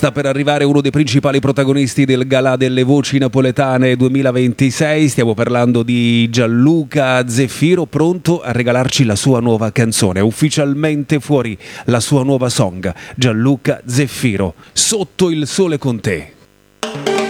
Sta per arrivare uno dei principali protagonisti del Galà delle Voci Napoletane 2026. Stiamo parlando di Gianluca Zeffiro, pronto a regalarci la sua nuova canzone. È ufficialmente fuori la sua nuova song, Gianluca Zeffiro, Sotto il sole con te.